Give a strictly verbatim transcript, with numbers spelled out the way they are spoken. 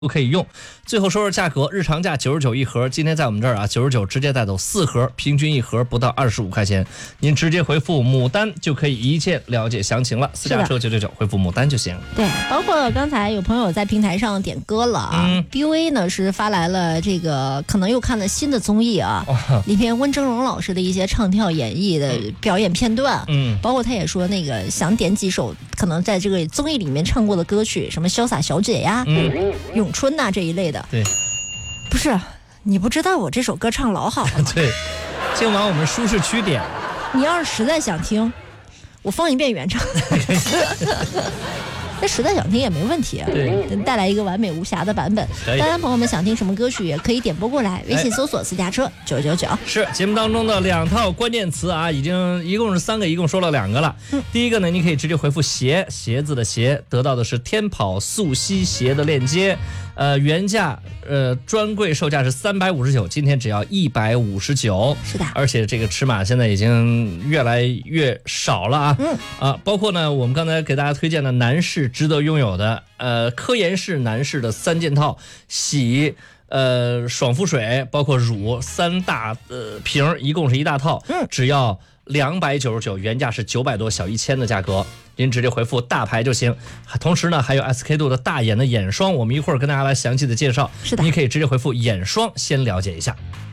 都可以用。最后说说价格，日常价九十九一盒，今天在我们这儿啊九十九直接带走四盒，平均一盒不到二十五块钱。您直接回复牡丹就可以一键了解详情了。私家车九九九回复牡丹就行。 对，包括刚才有朋友在平台上点歌了啊、嗯、，B U A 呢是发来了这个可能又看了新的综艺啊，哦、里边温峥嵘老师的一些唱跳演绎的表演片段，嗯，包括他也说那个想点几首可能在这个综艺里面唱过的歌曲，什么潇洒小姐呀、嗯、咏春呐、啊、这一类的。 对， 不是你不知道我这首歌唱老好了吗？ 对，先往我们舒适区点。 你要是实在想听，我放一遍原唱。那实在想听也没问题啊， 对， 带来一个完美无瑕的版本。当然，朋友们想听什么歌曲也可以点播过来，微信搜索私家车九九九。 是节目当中的两套关键词啊，已经一共是三个，一共说了两个了。嗯、第一个呢，你可以直接回复鞋，鞋子的鞋，得到的是天跑速吸鞋的链接。呃，原价呃专柜售价是三百五十九，今天只要一百五十九。 是的， 而且这个尺码现在已经越来越少了啊。嗯啊，包括呢，我们刚才给大家推荐的男士值得拥有的呃科颜氏男士的三件套，洗呃爽肤水，包括乳三大呃瓶，一共是一大套，嗯，只要两百九十九，原价是九百多，小一千的价格。您直接回复大牌就行。同时呢，还有 S K two 的大眼的眼霜，我们一会儿跟大家来详细的介绍。 是的， 你可以直接回复眼霜，先了解一下。